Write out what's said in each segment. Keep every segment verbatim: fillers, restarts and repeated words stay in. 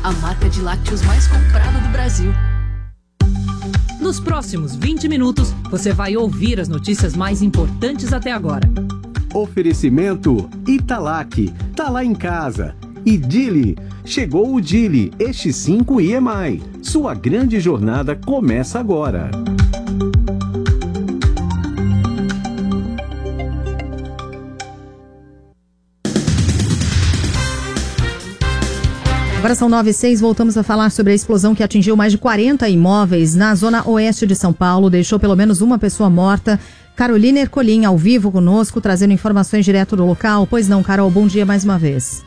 a marca de lácteos mais comprada do Brasil. Nos próximos vinte minutos, você vai ouvir as notícias mais importantes até agora. Oferecimento Italac, tá lá em casa. E Dili, chegou o Dili E X cinco I M I. Sua grande jornada começa agora. Agora são nove e seis, voltamos a falar sobre a explosão que atingiu mais de quarenta imóveis na zona oeste de São Paulo, deixou pelo menos uma pessoa morta. Carolina Ercolim, ao vivo conosco, trazendo informações direto do local. Pois não, Carol, bom dia mais uma vez.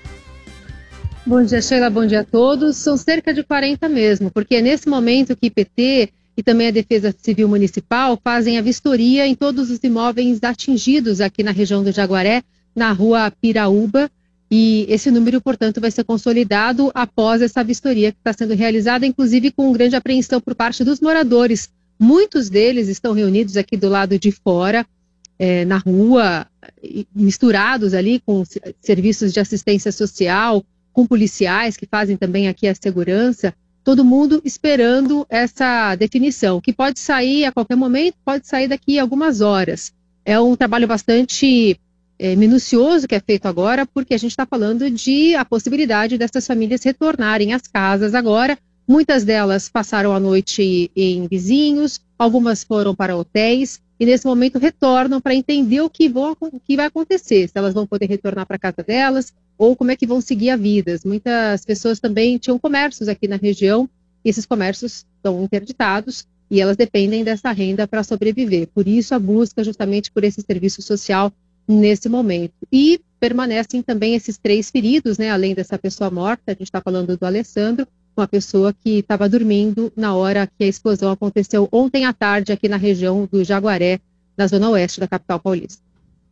Bom dia, Sheila, bom dia a todos. São cerca de quarenta mesmo, porque é nesse momento que I P T e também a Defesa Civil Municipal fazem a vistoria em todos os imóveis atingidos aqui na região do Jaguaré, na rua Piraúba. E esse número, portanto, vai ser consolidado após essa vistoria que está sendo realizada, inclusive com grande apreensão por parte dos moradores. Muitos deles estão reunidos aqui do lado de fora, é, na rua, misturados ali com serviços de assistência social, com policiais que fazem também aqui a segurança, todo mundo esperando essa definição, que pode sair a qualquer momento, pode sair daqui a algumas horas. É um trabalho bastante... É, minucioso que é feito agora, porque a gente está falando de a possibilidade dessas famílias retornarem às casas agora. Muitas delas passaram a noite em vizinhos, algumas foram para hotéis e nesse momento retornam para entender o que, vão, o que vai acontecer, se elas vão poder retornar para a casa delas ou como é que vão seguir a vida. Muitas pessoas também tinham comércios aqui na região e esses comércios estão interditados e elas dependem dessa renda para sobreviver. Por isso a busca justamente por esse serviço social nesse momento. E permanecem também esses três feridos, né? Além dessa pessoa morta, a gente está falando do Alessandro, uma pessoa que estava dormindo na hora que a explosão aconteceu ontem à tarde aqui na região do Jaguaré, na zona oeste da capital paulista.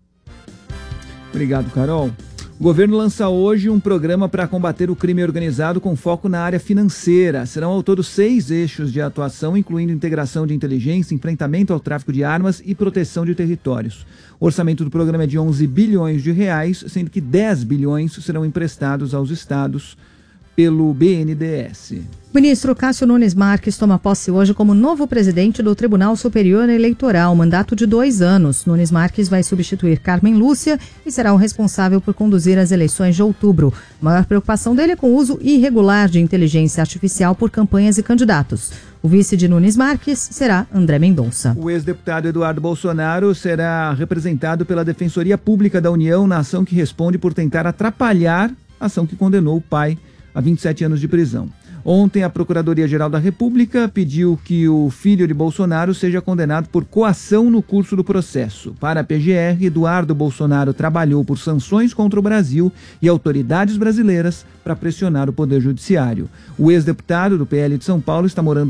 Obrigado, Carol. O governo lança hoje um programa para combater o crime organizado com foco na área financeira. Serão ao todo seis eixos de atuação, incluindo integração de inteligência, enfrentamento ao tráfico de armas e proteção de territórios. O orçamento do programa é de onze bilhões de reais, sendo que dez bilhões serão emprestados aos estados pelo B N D E S. O ministro Cássio Nunes Marques toma posse hoje como novo presidente do Tribunal Superior Eleitoral, mandato de dois anos. Nunes Marques vai substituir Carmen Lúcia e será o responsável por conduzir as eleições de outubro. A maior preocupação dele é com o uso irregular de inteligência artificial por campanhas e candidatos. O vice de Nunes Marques será André Mendonça. O ex-deputado Eduardo Bolsonaro será representado pela Defensoria Pública da União na ação que responde por tentar atrapalhar a ação que condenou o pai a vinte e sete anos de prisão. Ontem, a Procuradoria-Geral da República pediu que o filho de Bolsonaro seja condenado por coação no curso do processo. Para a P G R, Eduardo Bolsonaro trabalhou por sanções contra o Brasil e autoridades brasileiras para pressionar o Poder Judiciário. O ex-deputado do P L de São Paulo está morando